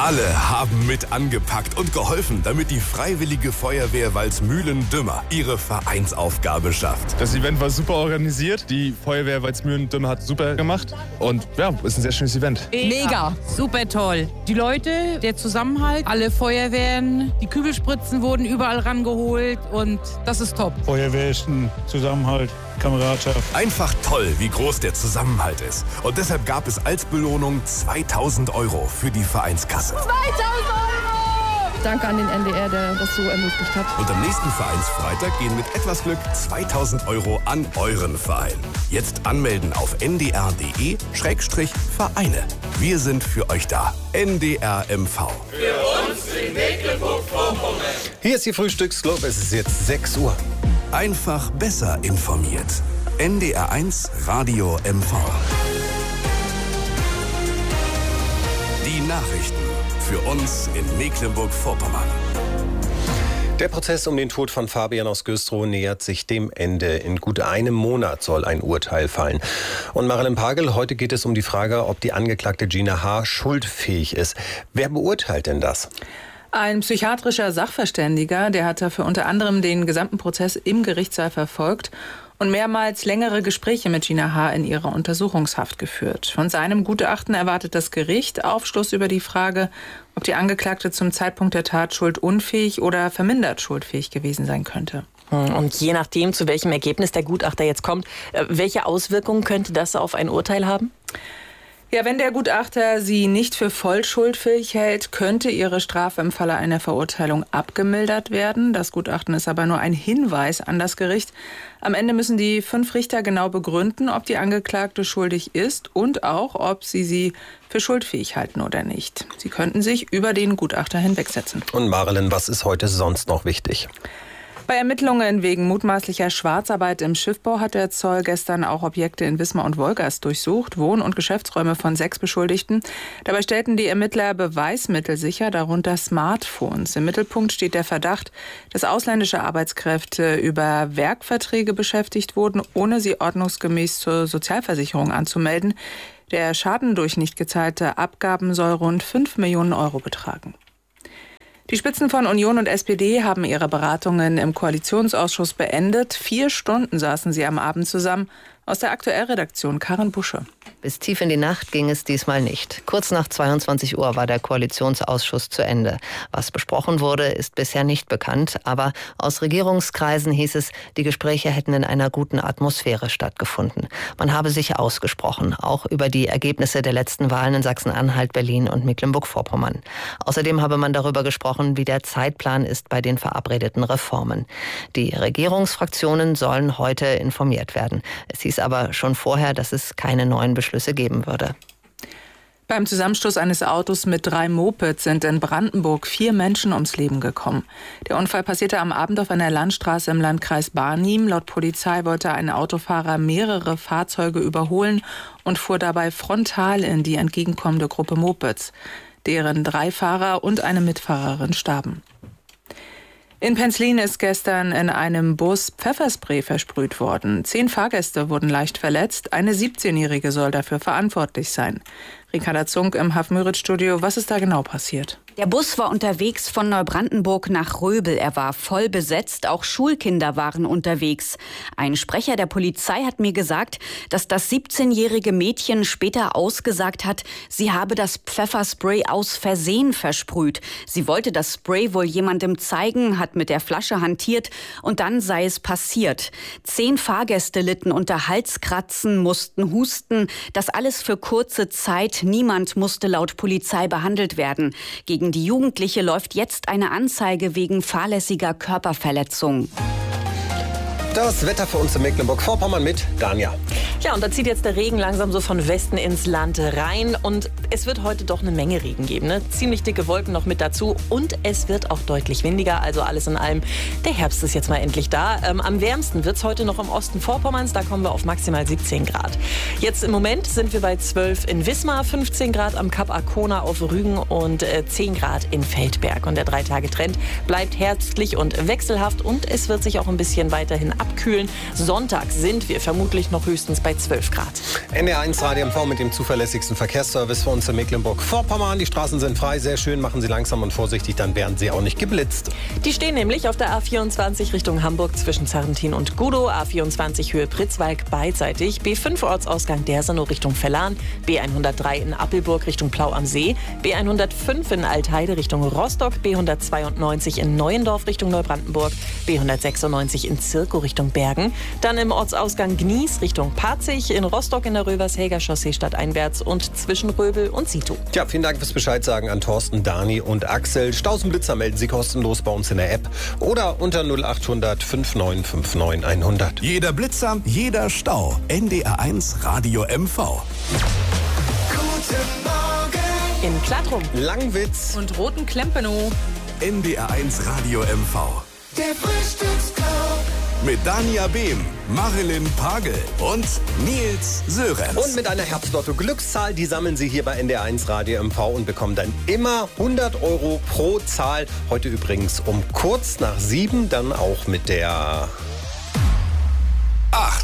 Alle haben mit angepackt und geholfen, damit die Freiwillige Feuerwehr Walsmühlen-Dümmer ihre Vereinsaufgabe schafft. Das Event war super organisiert. Die Feuerwehr Walsmühlen-Dümmer hat super gemacht. Und ja, ist ein sehr schönes Event. Mega, super toll. Die Leute, der Zusammenhalt, alle Feuerwehren, die Kübelspritzen wurden überall rangeholt und das ist top. Feuerwehr ist ein Zusammenhalt, Kameradschaft. Einfach toll, wie groß der Zusammenhalt ist. Und deshalb gab es als Belohnung 2.000 € für die Vereinskasse. 2.000 €! Danke an den NDR, der das so ermöglicht hat. Und am nächsten Vereinsfreitag gehen mit etwas Glück 2.000 € an euren Verein. Jetzt anmelden auf ndr.de/Vereine. Wir sind für euch da. NDR MV. Für uns in Mecklenburg-Vorpommern. Hier ist Ihr Frühstücksclub. Es ist jetzt 6 Uhr. Einfach besser informiert. NDR1 Radio MV. Die Nachrichten für uns in Mecklenburg-Vorpommern. Der Prozess um den Tod von Fabian aus Güstrow nähert sich dem Ende. In gut einem Monat soll ein Urteil fallen. Und Marilyn Pagel, heute geht es um die Frage, ob die Angeklagte Gina H. schuldfähig ist. Wer beurteilt denn das? Ein psychiatrischer Sachverständiger, der hat dafür unter anderem den gesamten Prozess im Gerichtssaal verfolgt und mehrmals längere Gespräche mit Gina H. in ihrer Untersuchungshaft geführt. Von seinem Gutachten erwartet das Gericht Aufschluss über die Frage, ob die Angeklagte zum Zeitpunkt der Tat schuldunfähig oder vermindert schuldfähig gewesen sein könnte. Und je nachdem, zu welchem Ergebnis der Gutachter jetzt kommt, welche Auswirkungen könnte das auf ein Urteil haben? Ja, wenn der Gutachter sie nicht für voll schuldfähig hält, könnte ihre Strafe im Falle einer Verurteilung abgemildert werden. Das Gutachten ist aber nur ein Hinweis an das Gericht. Am Ende müssen die 5 Richter genau begründen, ob die Angeklagte schuldig ist und auch, ob sie für schuldfähig halten oder nicht. Sie könnten sich über den Gutachter hinwegsetzen. Und Marilyn, was ist heute sonst noch wichtig? Bei Ermittlungen wegen mutmaßlicher Schwarzarbeit im Schiffbau hat der Zoll gestern auch Objekte in Wismar und Wolgast durchsucht, Wohn- und Geschäftsräume von 6 Beschuldigten. Dabei stellten die Ermittler Beweismittel sicher, darunter Smartphones. Im Mittelpunkt steht der Verdacht, dass ausländische Arbeitskräfte über Werkverträge beschäftigt wurden, ohne sie ordnungsgemäß zur Sozialversicherung anzumelden. Der Schaden durch nicht gezahlte Abgaben soll rund 5 Millionen € betragen. Die Spitzen von Union und SPD haben ihre Beratungen im Koalitionsausschuss beendet. 4 Stunden saßen sie am Abend zusammen. Aus der Aktuellredaktion Karin Busche. Bis tief in die Nacht ging es diesmal nicht. Kurz nach 22 Uhr war der Koalitionsausschuss zu Ende. Was besprochen wurde, ist bisher nicht bekannt. Aber aus Regierungskreisen hieß es, die Gespräche hätten in einer guten Atmosphäre stattgefunden. Man habe sich ausgesprochen, auch über die Ergebnisse der letzten Wahlen in Sachsen-Anhalt, Berlin und Mecklenburg-Vorpommern. Außerdem habe man darüber gesprochen, wie der Zeitplan ist bei den verabredeten Reformen. Die Regierungsfraktionen sollen heute informiert werden. Es hieß aber schon vorher, dass es keine neuen Beschlüsse geben würde. Beim Zusammenstoß eines Autos mit 3 Mopeds sind in Brandenburg 4 Menschen ums Leben gekommen. Der Unfall passierte am Abend auf einer Landstraße im Landkreis Barnim. Laut Polizei wollte ein Autofahrer mehrere Fahrzeuge überholen und fuhr dabei frontal in die entgegenkommende Gruppe Mopeds. Deren 3 Fahrer und eine Mitfahrerin starben. In Penzlin ist gestern in einem Bus Pfefferspray versprüht worden. 10 Fahrgäste wurden leicht verletzt. Eine 17-Jährige soll dafür verantwortlich sein. Ricarda Zunk im Haff-Müritz-Studio. Was ist da genau passiert? Der Bus war unterwegs von Neubrandenburg nach Röbel. Er war voll besetzt. Auch Schulkinder waren unterwegs. Ein Sprecher der Polizei hat mir gesagt, dass das 17-jährige Mädchen später ausgesagt hat, sie habe das Pfefferspray aus Versehen versprüht. Sie wollte das Spray wohl jemandem zeigen, hat mit der Flasche hantiert und dann sei es passiert. 10 Fahrgäste litten unter Halskratzen, mussten husten. Das alles für kurze Zeit. Niemand musste laut Polizei behandelt werden. Gegen die Jugendliche läuft jetzt eine Anzeige wegen fahrlässiger Körperverletzung. Das Wetter für uns in Mecklenburg-Vorpommern mit Danja. Ja, und da zieht jetzt der Regen langsam so von Westen ins Land rein. Und es wird heute doch eine Menge Regen geben, ne? Ziemlich dicke Wolken noch mit dazu. Und es wird auch deutlich windiger. Also alles in allem, der Herbst ist jetzt mal endlich da. Am wärmsten wird es heute noch im Osten Vorpommerns. Da kommen wir auf maximal 17 Grad. Jetzt im Moment sind wir bei 12 in Wismar, 15 Grad am Kap Arkona auf Rügen und 10 Grad in Feldberg. Und der 3-Tage-Trend bleibt herbstlich und wechselhaft. Und es wird sich auch ein bisschen weiterhin abkühlen. Sonntag sind wir vermutlich noch höchstens bei 12 Grad. NDR1 Radio MV mit dem zuverlässigsten Verkehrsservice für uns in Mecklenburg-Vorpommern. Die Straßen sind frei, sehr schön. Machen Sie langsam und vorsichtig, dann werden Sie auch nicht geblitzt. Die stehen nämlich auf der A24 Richtung Hamburg zwischen Sarrentin und Gudow, A24 Höhe Pritzwalk beidseitig, B5 Ortsausgang Dersenow Richtung Verlan, B103 in Appelburg Richtung Plau am See, B105 in Altheide Richtung Rostock, B192 in Neuendorf Richtung Neubrandenburg, B196 in Zirkow Richtung Bergen, dann im Ortsausgang Gnies Richtung Parzig, in Rostock in der Rövershäger Chaussee stadteinwärts und zwischen Röbel und Sito. Ja, vielen Dank fürs Bescheid sagen an Thorsten, Dani und Axel. Staus und Blitzer melden Sie kostenlos bei uns in der App oder unter 0800 5959 100. Jeder Blitzer, jeder Stau. NDR1 Radio MV. Guten Morgen. In Kladrum, Langwitz und Roten Klempenow. NDR1 Radio MV. Der Frühstücksclub. Mit Dania Behm, Marilyn Pagel und Nils Sörenz. und mit einer Herbstlotto-Glückszahl, die sammeln Sie hier bei NDR1 Radio MV und bekommen dann immer 100 € pro Zahl. Heute übrigens um kurz nach 7, dann auch mit der